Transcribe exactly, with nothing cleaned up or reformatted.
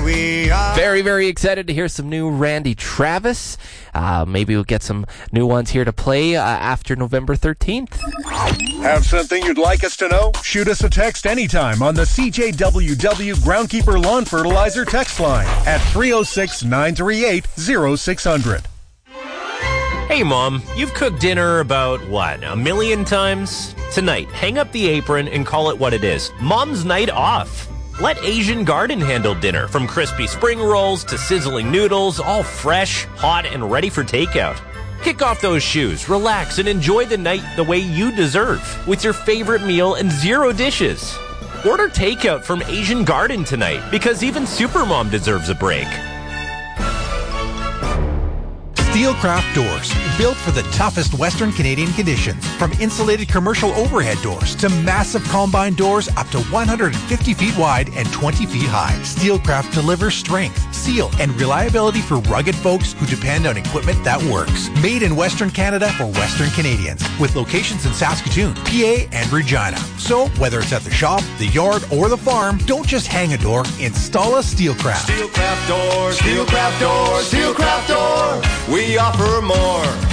we are. Very, very excited to hear some new Randy Travis. Uh, maybe we'll get some new ones here to play uh, after November thirteenth. Have something you'd like us to know? Shoot us a text anytime on the C J W W Groundkeeper Lawn Fertilizer text line at three oh six, nine three eight, oh six hundred. Hey, Mom, you've cooked dinner about, what, a million times? Tonight, hang up the apron and call it what it is. Mom's night off. Let Asian Garden handle dinner, from crispy spring rolls to sizzling noodles, all fresh, hot, and ready for takeout. Kick off those shoes, relax, and enjoy the night the way you deserve, with your favorite meal and zero dishes. Order takeout from Asian Garden tonight, because even Supermom deserves a break. Steelcraft Doors, built for the toughest Western Canadian conditions. From insulated commercial overhead doors to massive combine doors up to one hundred fifty feet wide and twenty feet high. Steelcraft delivers strength, seal, and reliability for rugged folks who depend on equipment that works. Made in Western Canada for Western Canadians, with locations in Saskatoon, P A, and Regina. So, whether it's at the shop, the yard, or the farm, don't just hang a door, install a Steelcraft. Steelcraft Door, Steelcraft Door, Steelcraft Door. We offer more.